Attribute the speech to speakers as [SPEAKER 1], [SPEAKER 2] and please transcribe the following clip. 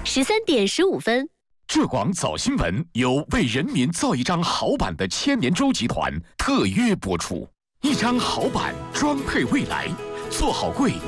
[SPEAKER 1] 13点15分。
[SPEAKER 2] 浙广早新闻由为人民造一张好版的千年舟集团特约播出，一张好版装配未来，做好柜。